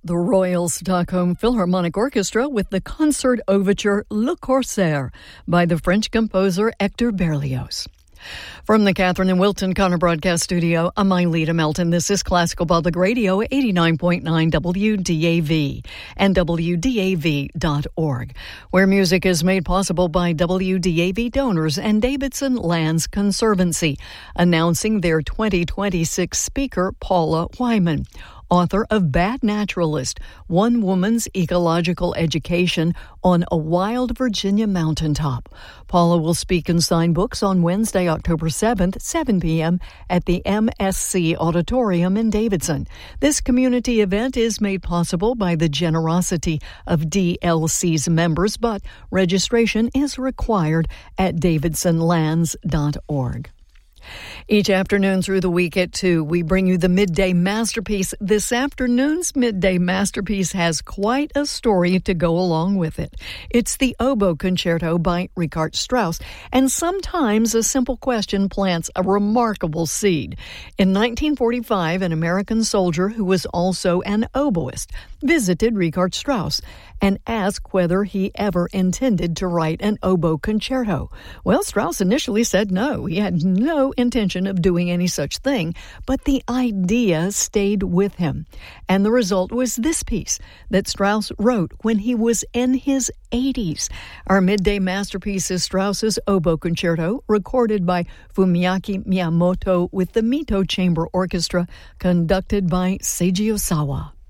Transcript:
The Royal Stockholm Philharmonic Orchestra with the concert overture Le Corsaire by the French composer Hector Berlioz. From the Catherine and Wilton Connor Broadcast Studio, I'm Lita Melton. This is Classical Public Radio 89.9 WDAV and WDAV.org, where music is made possible by WDAV donors and Davidson Lands Conservancy, announcing their 2026 speaker, Paula Wyman, author of Bad Naturalist, One Woman's Ecological Education on a Wild Virginia Mountaintop. Paula will speak and sign books on Wednesday, October 7th, 7 p.m. at the MSC Auditorium in Davidson. This community event is made possible by the generosity of DLC's members, but registration is required at davidsonlands.org. Each afternoon through the week at 2, we bring you the Midday Masterpiece. This afternoon's Midday Masterpiece has quite a story to go along with it. It's the Oboe Concerto by Richard Strauss, and sometimes a simple question plants a remarkable seed. In 1945, an American soldier who was also an oboist visited Richard Strauss and asked whether he ever intended to write an oboe concerto. Well, Strauss initially said no. He had no intention of doing any such thing, but the idea stayed with him. And the result was this piece that Strauss wrote when he was in his 80s. Our Midday Masterpiece is Strauss's Oboe Concerto, recorded by Fumiaki Miyamoto with the Mito Chamber Orchestra, conducted by Seiji Osawa.